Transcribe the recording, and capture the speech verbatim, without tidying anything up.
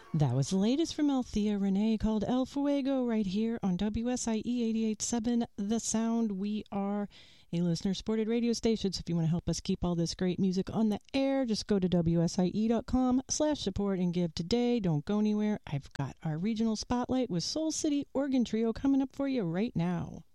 That was the latest from Althea Renee called El Fuego right here on W S I E eighty-eight point seven The Sound. We are a listener-supported radio station, so if you want to help us keep all this great music on the air, just go to W S I E dot com slash support and give today. Don't go anywhere. I've got our regional spotlight with Soul City Organ Trio coming up for you right now.